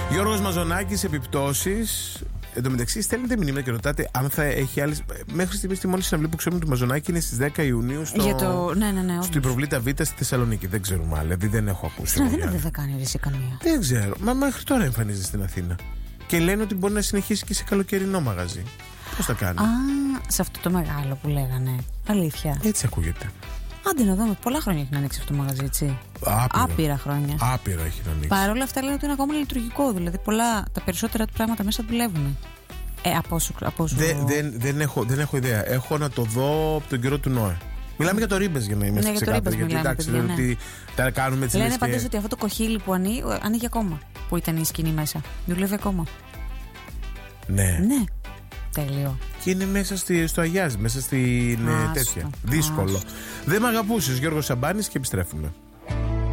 Γιώργος Μαζονάκης, επιπτώσεις. Εν τω μεταξύ, στέλνετε μηνύματα και ρωτάτε αν θα έχει άλλες. Μέχρι στιγμής τη μόνη συναυλή που ξέρουμε του Μαζονάκη είναι στις 10 Ιουνίου στο Υπροβλήτα Β στη Θεσσαλονίκη. Δεν ξέρουμε άλλα. Δηλαδή δεν έχω ακούσει. Στην Αθήνα δεν θα κάνει ρίση καμία. Δεν ξέρω. Μα μέχρι τώρα εμφανίζεται στην Αθήνα. Και λένε ότι μπορεί να συνεχίσει και σε καλοκαιρινό μαγαζί. Πώς θα κάνει? Α, σε αυτό το μεγάλο που λέγανε. Αλήθεια. Έτσι ακούγεται. Άντε να δούμε. Πολλά χρόνια έχει να ανοίξει αυτό το μαγαζί, έτσι. Άπειρα χρόνια. Άπειρα έχει να ανοίξει. Παρ' όλα αυτά λένε ότι είναι ακόμα λειτουργικό. Δηλαδή τα περισσότερα του πράγματα μέσα δουλεύουν. Από όσο... Δεν έχω ιδέα. Έχω να το δω από τον καιρό του Νόε. Μιλάμε για το Ρίμπες για να είμαστε ξεκάθαροι. Γιατί εντάξει, δεν ότι τα κάνουμε έτσι. Λένε πάντως ότι αυτό το κοχύλι που ανοίγει ακόμα. Που ήταν η σκηνή μέσα. Δουλεύει ακόμα. Ναι. Τέλειο. Και είναι μέσα στο Αγιάζι, μέσα στην τέτοια. Δύσκολο. Δεν μ' αγαπούσες, Γιώργος Σαμπάνης, και επιστρέφουμε.